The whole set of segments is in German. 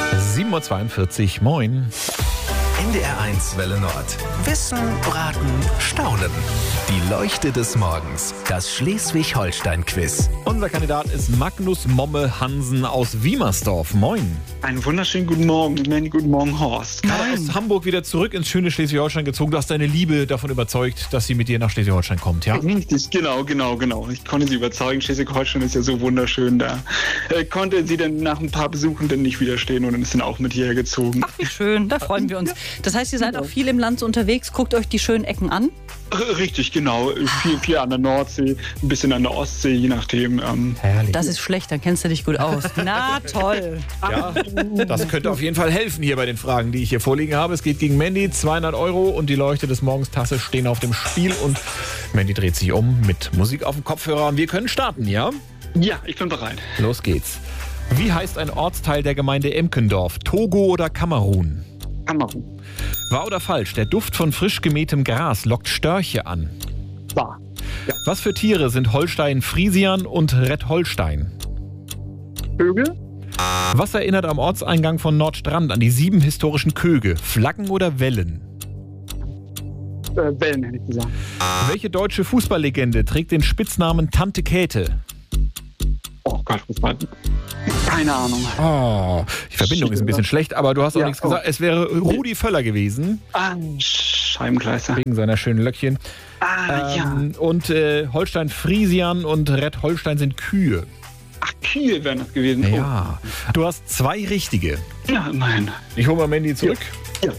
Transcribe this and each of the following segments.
7:42 Uhr, moin. NDR1 Welle Nord. Wissen, Raten, Staunen. Die Leuchte des Morgens. Das Schleswig-Holstein-Quiz. Unser Kandidat ist Magnus Momme Hansen aus Wiemersdorf. Moin. Einen wunderschönen guten Morgen, Manny, guten Morgen, Horst. Gerade aus Hamburg wieder zurück ins schöne Schleswig-Holstein gezogen. Du hast deine Liebe davon überzeugt, dass sie mit dir nach Schleswig-Holstein kommt, ja? Richtig, genau. Ich konnte sie überzeugen. Schleswig-Holstein ist ja so wunderschön da. Konnte sie dann nach ein paar Besuchen dann nicht widerstehen und ist dann auch mit hierher gezogen. Ach, wie schön, da freuen wir uns. Das heißt, ihr seid auch viel im Land unterwegs, guckt euch die schönen Ecken an? Richtig, genau. Viel an der Nordsee, ein bisschen an der Ostsee, je nachdem. Herrlich. Das ist schlecht, dann kennst du dich gut aus. Na toll. Ja, das könnte auf jeden Fall helfen hier bei den Fragen, die ich hier vorliegen habe. Es geht gegen Mandy, 200 € und die Leuchte des Morgens Tasse stehen auf dem Spiel und Mandy dreht sich um mit Musik auf dem Kopfhörer und wir können starten, ja? Ja, ich bin bereit. Los geht's. Wie heißt ein Ortsteil der Gemeinde Emkendorf? Togo oder Kamerun? Kamerun. Wahr oder falsch? Der Duft von frisch gemähtem Gras lockt Störche an. Wahr. Ja. Was für Tiere sind Holstein-Friesian und Red Holstein? Vögel? Was erinnert am Ortseingang von Nordstrand an die 7 historischen Köge? Flaggen oder Wellen? Wellen, hätte ich gesagt. Welche deutsche Fußballlegende trägt den Spitznamen Tante Käthe? Oh Gott, was war das? Keine Ahnung. Oh, die Verbindung ist ein bisschen schlecht, aber du hast auch Ja, nichts gesagt. Es wäre Rudi Völler gewesen, Scheibenkleister. wegen seiner schönen Löckchen. Ja. Und Holstein-Friesian und Red Holstein sind Kühe. Ach, Kiel wären das gewesen. Ja, du hast 2 richtige. Ja, immerhin. Ich hole mal Mandy zurück. Ja.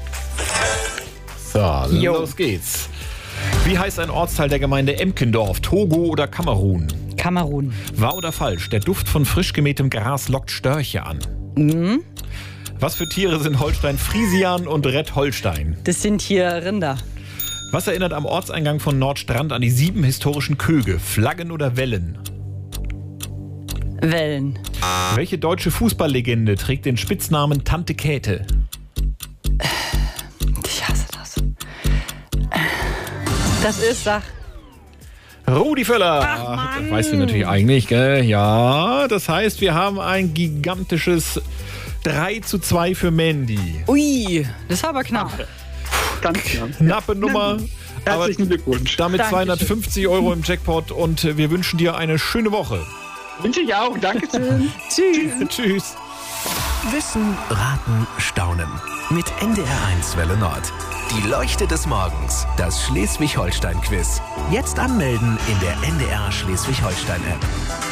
So, los geht's. Wie heißt ein Ortsteil der Gemeinde Emkendorf? Togo oder Kamerun? Kamerun. Wahr oder falsch? Der Duft von frisch gemähtem Gras lockt Störche an. Was für Tiere sind Holstein-Friesian und Red Holstein? Das sind hier Rinder. Was erinnert am Ortseingang von Nordstrand an die 7 historischen Köge? Flaggen oder Wellen? Wellen. Welche deutsche Fußballlegende trägt den Spitznamen Tante Käthe? Ich hasse das. Das ist, sag. Rudi Völler. Ach, Mann. Das weißt du natürlich eigentlich, gell? Ja, das heißt, wir haben ein gigantisches 3:2 für Mandy. Ui, das war aber knapp. Ganz klar. Knappe Nummer. Aber Herzlichen Glückwunsch. damit Dankeschön. 250 € im Jackpot und wir wünschen dir eine schöne Woche. Wünsche ich auch. Dankeschön. Tschüss. Tschüss. Wissen, Raten, Staunen. Mit NDR1 Welle Nord. Die Leuchte des Morgens. Das Schleswig-Holstein-Quiz. Jetzt anmelden in der NDR Schleswig-Holstein-App.